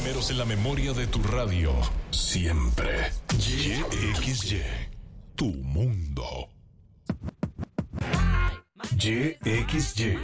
primeros en la memoria de tu radio. Siempre. YXY. Tu mundo. YXY.